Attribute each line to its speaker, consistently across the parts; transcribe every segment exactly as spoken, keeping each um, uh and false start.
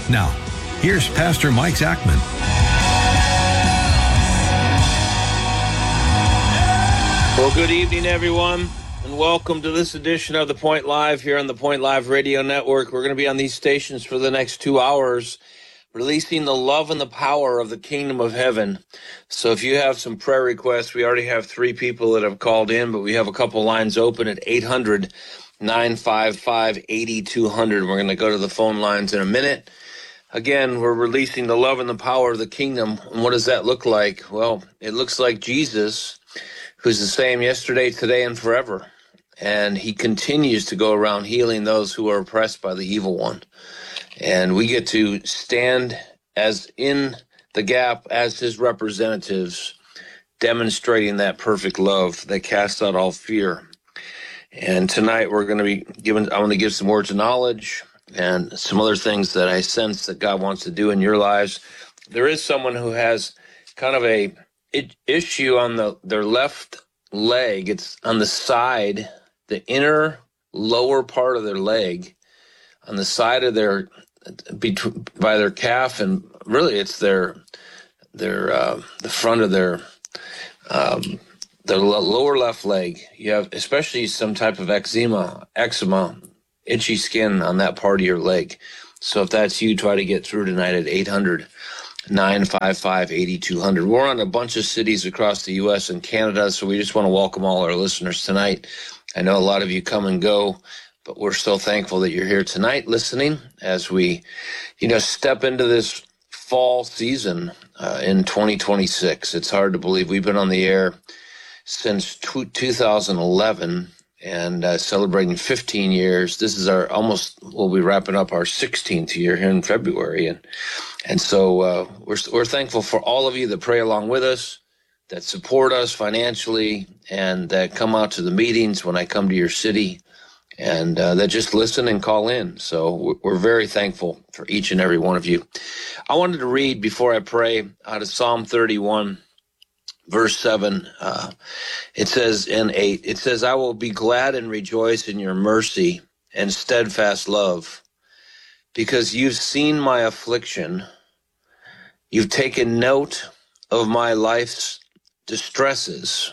Speaker 1: Now, here's Pastor Mike Zachman.
Speaker 2: Well, good evening, everyone, and welcome to this edition of The Point Live here on the Point Live Radio Network. We're going to be on these stations for the next two hours, releasing the love and the power of the kingdom of heaven. So if you have some prayer requests, we already have three people that have called in, but we have a couple lines open at eight hundred, nine five five, eight two zero zero. We're going to go to the phone lines in a minute. Again, we're releasing the love and the power of the kingdom. And what does that look like? Well, it looks like Jesus, who's the same yesterday, today, and forever. And he continues to go around healing those who are oppressed by the evil one. And we get to stand as in the gap as his representatives, demonstrating that perfect love that casts out all fear. And tonight we're going to be given, I want to give some words of knowledge and some other things that I sense that God wants to do in your lives. There is someone who has kind of a issue on the their left leg. It's on the side, the inner lower part of their leg, on the side of their, between, by their calf, and really it's their, their uh, the front of their, um, their lower left leg. You have especially some type of eczema, eczema, itchy skin on that part of your leg. So if that's you, try to get through tonight at eight hundred, nine five five, eight two zero zero. We're on a bunch of cities across the U S and Canada, so we just want to welcome all our listeners tonight. I know a lot of you come and go, but we're so thankful that you're here tonight listening as we, you know, step into this fall season uh, in twenty twenty-six. It's hard to believe we've been on the air since two thousand eleven and uh, celebrating fifteen years. This is our almost, we'll be wrapping up our sixteenth year here in February. And and so uh, we're we're thankful for all of you that pray along with us, that support us financially, and that come out to the meetings when I come to your city, and uh, that just listen and call in. So we're very thankful for each and every one of you. I wanted to read before I pray out of Psalm thirty-one, verse seven. Uh, it says, and eight, it says, I will be glad and rejoice in your mercy and steadfast love, because you've seen my affliction. You've taken note of my life's distresses.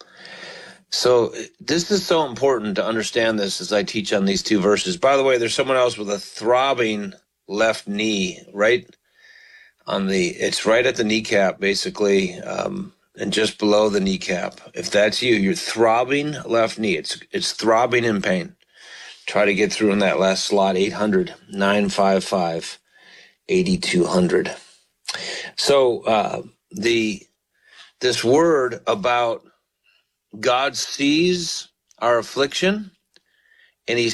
Speaker 2: So this is so important to understand this as I teach on these two verses. By the way, there's someone else with a throbbing left knee, right on the, it's right at the kneecap, basically, um, and just below the kneecap. If that's you, you're throbbing left knee. It's it's throbbing in pain. Try to get through in that last slot, eight hundred, nine five five, eight two zero zero. So uh, the this word about God sees our affliction, and he